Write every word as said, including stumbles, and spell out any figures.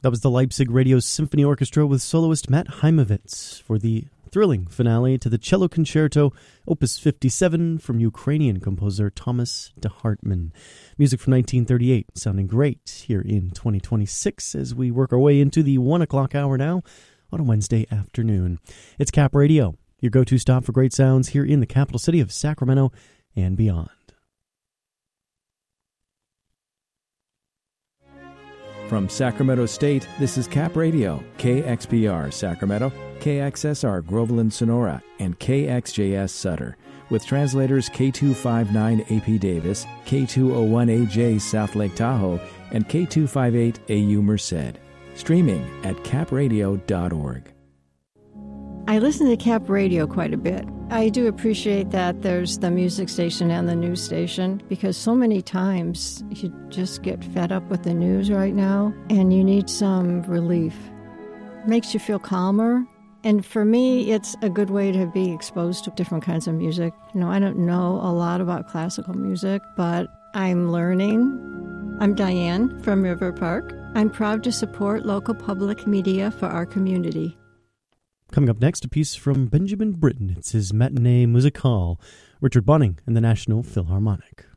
That was the Leipzig Radio Symphony Orchestra with soloist Matt Heimovitz for the thrilling finale to the Cello Concerto, Opus fifty-seven, from Ukrainian composer Thomas de Hartmann. Music from nineteen thirty-eight, sounding great here in twenty twenty-six as we work our way into the one o'clock hour now on a Wednesday afternoon. It's Cap Radio, your go-to stop for great sounds here in the capital city of Sacramento and beyond. From Sacramento State, this is Cap Radio, K X P R Sacramento, K X S R Groveland Sonora, and K X J S Sutter, with translators K two fifty-nine A P Davis, K two oh one A J South Lake Tahoe, and K two fifty-eight A U Merced. Streaming at cap radio dot org. I listen to Cap Radio quite a bit. I do appreciate that there's the music station and the news station, because so many times you just get fed up with the news right now and you need some relief. Makes you feel calmer. And for me, it's a good way to be exposed to different kinds of music. You know, I don't know a lot about classical music, but I'm learning. I'm Diane from River Park. I'm proud to support local public media for our community. Coming up next, a piece from Benjamin Britten. It's his Matinee Musicale, Richard Bunning and the National Philharmonic.